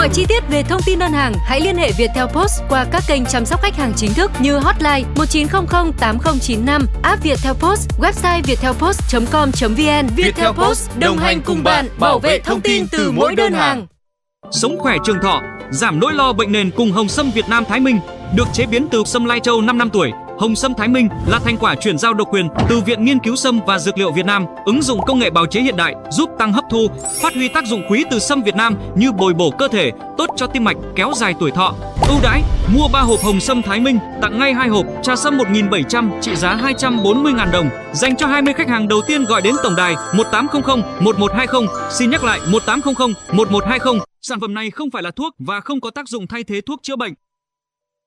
Mọi chi tiết về thông tin đơn hàng hãy liên hệ Viettel Post qua các kênh chăm sóc khách hàng chính thức như hotline 1900 8095, app Viettel Post, website viettelpost.com.vn. Viettel Post đồng hành cùng bạn, bảo vệ thông tin từ mỗi đơn hàng. Sống khỏe trường thọ, giảm nỗi lo bệnh nền cùng Hồng Sâm Việt Nam Thái Minh, được chế biến từ sâm Lai Châu 5 năm tuổi. Hồng Sâm Thái Minh là thành quả chuyển giao độc quyền từ Viện Nghiên cứu Sâm và Dược liệu Việt Nam, ứng dụng công nghệ bào chế hiện đại giúp tăng hấp thu, phát huy tác dụng quý từ sâm Việt Nam như bồi bổ cơ thể, tốt cho tim mạch, kéo dài tuổi thọ. Ưu đãi: mua 3 hộp Hồng Sâm Thái Minh tặng ngay 2 hộp trà sâm 1.700 trị giá 240.000 đồng, dành cho 20 khách hàng đầu tiên gọi đến tổng đài 1800 1120. Xin nhắc lại 1800 1120. Sản phẩm này không phải là thuốc và không có tác dụng thay thế thuốc chữa bệnh.